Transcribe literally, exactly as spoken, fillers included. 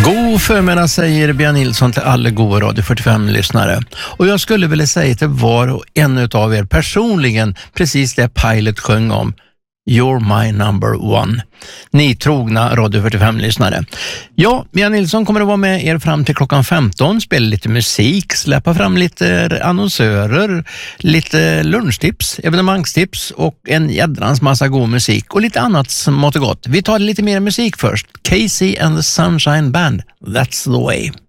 God förmiddag säger Björn Nilsson till alla goda Radio fyrtiofem-lyssnare. Och jag skulle vilja säga till var och en av er personligen precis det Pilot sjöng om. You're my number one. Ni trogna Radio fyrtiofem-lyssnare. Ja, Björn Nilsson kommer att vara med er fram till klockan femton. Spela lite musik, släppa fram lite annonsörer, lite lunchtips, evenemangstips och en jädrans massa god musik och lite annat smått och gott. Vi tar lite mer musik först. Casey and the Sunshine Band. That's the way.